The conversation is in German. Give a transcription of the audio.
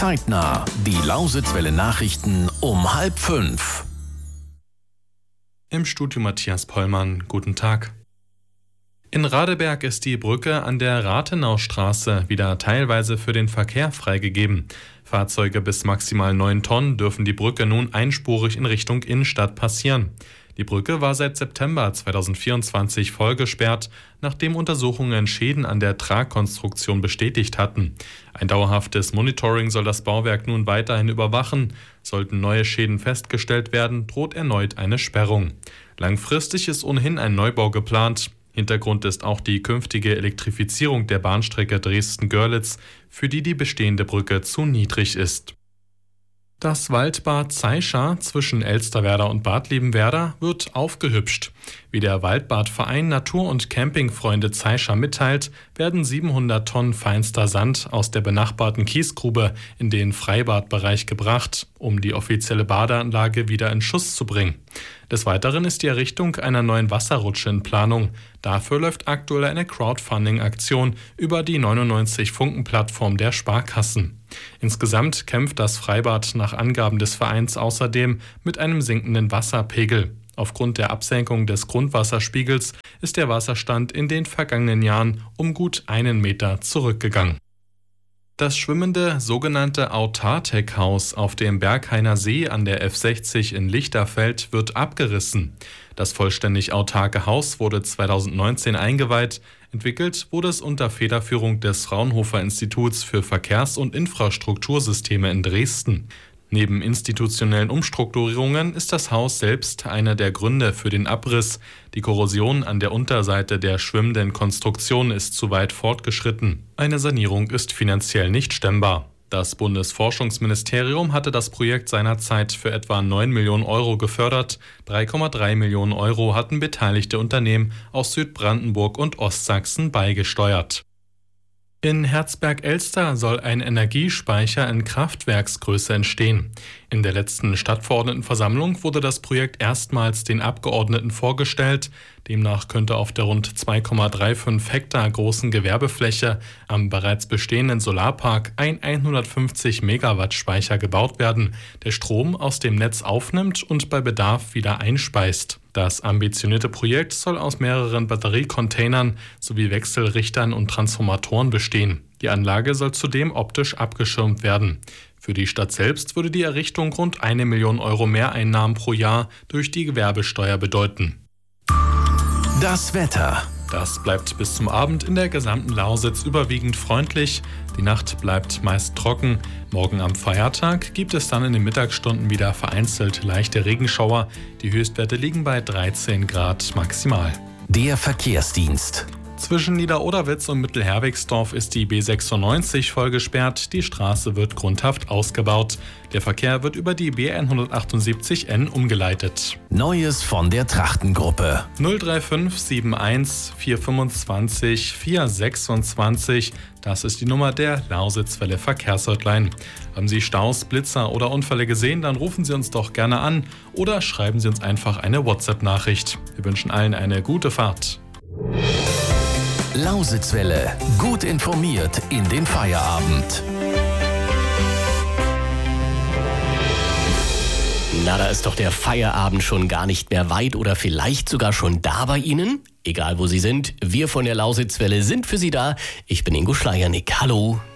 Zeitnah. Die Lausitzwelle Nachrichten um 4:30. Im Studio Matthias Pollmann. Guten Tag. In Radeberg ist die Brücke an der Rathenaustraße wieder teilweise für den Verkehr freigegeben. Fahrzeuge bis maximal 9 Tonnen dürfen die Brücke nun einspurig in Richtung Innenstadt passieren. Die Brücke war seit September 2024 vollgesperrt, nachdem Untersuchungen Schäden an der Tragkonstruktion bestätigt hatten. Ein dauerhaftes Monitoring soll das Bauwerk nun weiterhin überwachen. Sollten neue Schäden festgestellt werden, droht erneut eine Sperrung. Langfristig ist ohnehin ein Neubau geplant. Hintergrund ist auch die künftige Elektrifizierung der Bahnstrecke Dresden-Görlitz, für die die bestehende Brücke zu niedrig ist. Das Waldbad Zeischa zwischen Elsterwerda und Bad Liebenwerda wird aufgehübscht. Wie der Waldbadverein Natur- und Campingfreunde Zeischa mitteilt, werden 700 Tonnen feinster Sand aus der benachbarten Kiesgrube in den Freibadbereich gebracht, um die offizielle Badeanlage wieder in Schuss zu bringen. Des Weiteren ist die Errichtung einer neuen Wasserrutsche in Planung. Dafür läuft aktuell eine Crowdfunding-Aktion über die 99-Funken-Plattform der Sparkassen. Insgesamt kämpft das Freibad nach Angaben des Vereins außerdem mit einem sinkenden Wasserpegel. Aufgrund der Absenkung des Grundwasserspiegels ist der Wasserstand in den vergangenen Jahren um gut 1 Meter zurückgegangen. Das schwimmende sogenannte Autartec-Haus auf dem Berghainer See an der F60 in Lichterfeld wird abgerissen. Das vollständig autarke Haus wurde 2019 eingeweiht. Entwickelt wurde es unter Federführung des Fraunhofer-Instituts für Verkehrs- und Infrastruktursysteme in Dresden. Neben institutionellen Umstrukturierungen ist das Haus selbst einer der Gründe für den Abriss. Die Korrosion an der Unterseite der schwimmenden Konstruktion ist zu weit fortgeschritten. Eine Sanierung ist finanziell nicht stemmbar. Das Bundesforschungsministerium hatte das Projekt seinerzeit für etwa 9 Millionen Euro gefördert. 3,3 Millionen Euro hatten beteiligte Unternehmen aus Südbrandenburg und Ostsachsen beigesteuert. In Herzberg-Elster soll ein Energiespeicher in Kraftwerksgröße entstehen. In der letzten Stadtverordnetenversammlung wurde das Projekt erstmals den Abgeordneten vorgestellt. Demnach könnte auf der rund 2,35 Hektar großen Gewerbefläche am bereits bestehenden Solarpark ein 150 Megawatt Speicher gebaut werden, der Strom aus dem Netz aufnimmt und bei Bedarf wieder einspeist. Das ambitionierte Projekt soll aus mehreren Batteriecontainern sowie Wechselrichtern und Transformatoren bestehen. Die Anlage soll zudem optisch abgeschirmt werden. Für die Stadt selbst würde die Errichtung rund 1 Million Euro Mehreinnahmen pro Jahr durch die Gewerbesteuer bedeuten. Das Wetter. Das bleibt bis zum Abend in der gesamten Lausitz überwiegend freundlich. Die Nacht bleibt meist trocken. Morgen am Feiertag gibt es dann in den Mittagsstunden wieder vereinzelt leichte Regenschauer. Die Höchstwerte liegen bei 13 Grad maximal. Der Verkehrsdienst. Zwischen Niederoderwitz und Mittelherwigsdorf ist die B96 voll gesperrt. Die Straße wird grundhaft ausgebaut. Der Verkehr wird über die B178N umgeleitet. Neues von der Trachtengruppe. 035 71 425 426. Das ist die Nummer der Lausitzwelle Verkehrshotline. Haben Sie Staus, Blitzer oder Unfälle gesehen, dann rufen Sie uns doch gerne an oder schreiben Sie uns einfach eine WhatsApp-Nachricht. Wir wünschen allen eine gute Fahrt. Lausitzwelle. Gut informiert in den Feierabend. Na, da ist doch der Feierabend schon gar nicht mehr weit oder vielleicht sogar schon da bei Ihnen. Egal wo Sie sind, wir von der Lausitzwelle sind für Sie da. Ich bin Ingo Schleiernick. Hallo.